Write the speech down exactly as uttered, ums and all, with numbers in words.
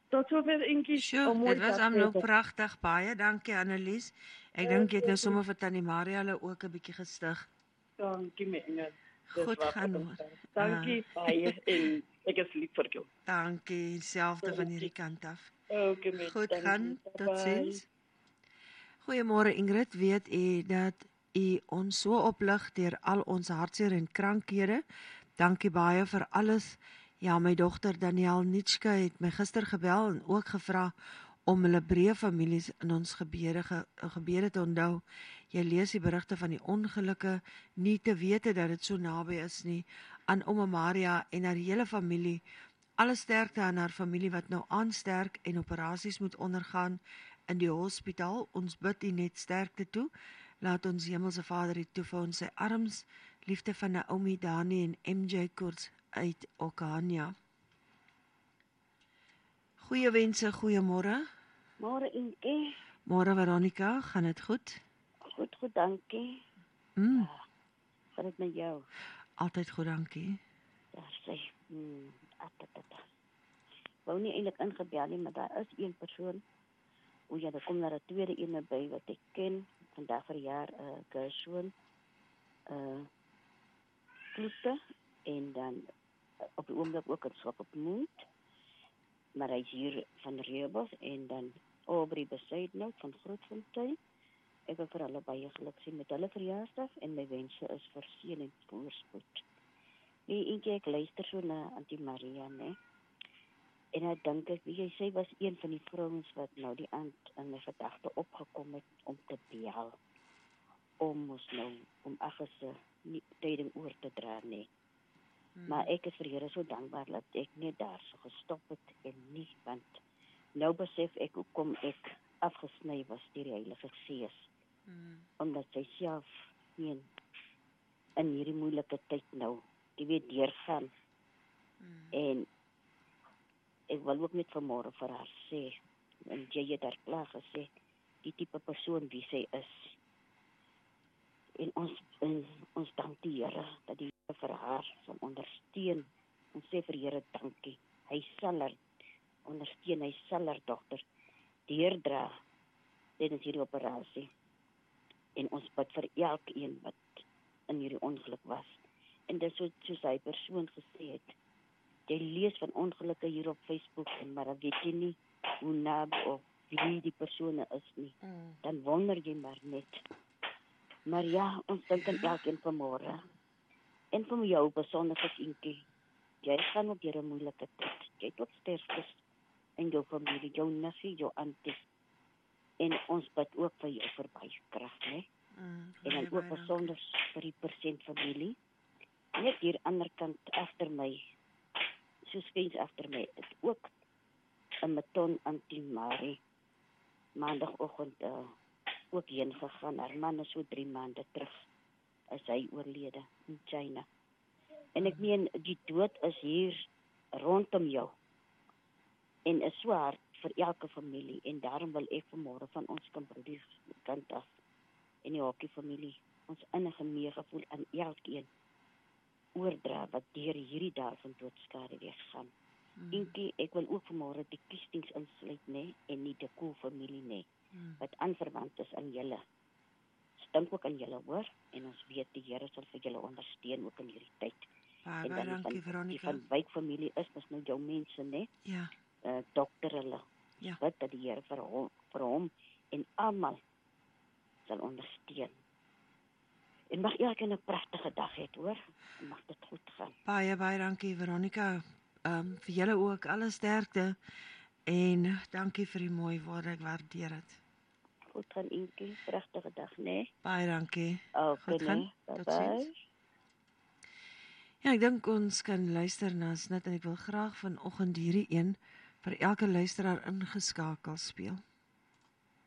Tot sover Inkie. Sjoe, dit was hom nou pragtig, baie dankie Annelies. Ek dink jy het nou sommer vir Tannie Maria hulle ook 'n bietjie gestig. Dankie my Inge. Goed gaan hoor. Dankie baie en ek is lief vir jou. Dankie, selfde van hierdie kant af. Okay, met Goed dankie. gaan, Bye-bye. totsiens. Goeiemôre Ingrid, weet u dat u ons so oplig deur al ons hartseer en krankhede. Dankie baie vir alles. Ja, my dogter Danielle Nitschke het my gister gebel en ook gevra om hulle breë families in ons gebede ge, gebede te onthou. Jy lees die berigte van die ongelukke, nie te wete dat dit so naby is nie, aan ouma Maria en haar hele familie. Alle sterkte aan haar familie wat nou aansterk en operasies moet ondergaan in die hospitaal. Ons bid U net sterkte toe. Laat ons Hemelse Vader U toevou in sy arms. Liefde van Naomi, Dani en M J Koorts uit Okania. Goeie wense, goeiemôre. Môre Inkie. Môre Veronica, gaan dit goed? Goed, goed, dankie. Mm. Uh, gaan dit met jou? Altyd goed, dankie. Daar sê, hmm, atatata. Wou nie eintlik ingebel nie, maar daar is een persoon. O ja, daar kom daar 'n tweede ene by wat ek ken. Vandag verjaar 'n uh, Gershwin. Uh Kloete en dan uh, op die oomblik ook 'n swak op moed. Maar hy is hier van Reebos en dan Aubrey Besuidnout van Grootfontein. Ek wil vir hulle baie geluk sien met hulle verjaarsdag en my wense is vir seën en voorspoed. Nee, Inkie, ek luister so na Auntie Maria, né? En ek dink ek, wie jy sê, was een van die vrouens wat nou die aand in my gedagte opgekom het om te bel. Om ons nou, om Agnes se tyding oor te dra, né? Hmm. Maar ek is vir Here so dankbaar dat ek net daar so gestop het en nie, want nou besef ek hoe kom ek afgesny was deur die Heilige Gees. Hmm. Omdat sy self nie in hierdie moeilike tyd nou, die weet deurgaan. Hmm. En ek wil ook net vanmôre vir haar sê, en jy het daar klaar gesê, die tipe persoon wie sy is. En ons, en ons dank die Here, dat die Here vir haar sal ondersteun. Ons sê vir Here dankie. Hy sal haar ondersteun, hy sal haar dogter deurdra tydens hierdie operasie. En ons bid vir elkeen wat in hierdie ongeluk was. En dis so, soos hy persoon gesê het, jy lees van ongelukke hier op Facebook, en maar dan weet jy nie hoe naby of wie die persone is nie. Mm. Dan wonder jy maar net. Maar ja, ons dink aan elkeen vanmôre. En vir jou besonder as Inkie. Jy gaan op hierdie moeilike tyd. Jy het ook sterftes in jou familie, jou nissie, jou auntie. En ons bid ook vir jou vir baie krag, né? Mm, en dan ook besonder vir die persent familie. Net hier aan die ander kant agter my, so skuins agter my, is ook 'n Maton Auntie Marie. Maandagoggend uh, ook heen gegaan. Haar man is so drie maande terug is hy oorlede in China. En ek meen, die dood is hier rondom jou. En is so hard vir elke familie. En daarom wil ek vanmôre van ons Kimberley kant af en die Hockey familie ons innige meegevoel aan elkeen oordra wat deur hierdie dae van doodskade weer gaan. Mm. Inkie, ek wil ook vanmôre die kiesdiens insluit, né, en nie die Kool familie, né, mm. wat aanverwant is aan julle. Dink ook aan julle, hoor, en ons weet die Here sal vir julle ondersteun ook in hierdie tyd. Baie, en dan dankie, van, Veronica. Die van Wyk familie is, dis nou jou mense, né? Ja. Uh, dokter hulle. Ja. Wat dat die Here vir hom, vir hom en almal sal ondersteun. En mag elkeen 'n pragtige dag hê, hoor. En mag dit goed gaan. Baie, baie dankie, Veronica. Um, vir julle ook alle sterkte. En dankie vir die mooi woorde, ek waardeer dit. Goed gaan, Inkie. Pragtige dag, né? Nee? Baie dankie. Okay, goed gaan. Nee. Bye. Ja, ek dink ons kan luister na Snit en ek wil graag vanoggend hierdie een vir elke luisteraar ingeskakel speel.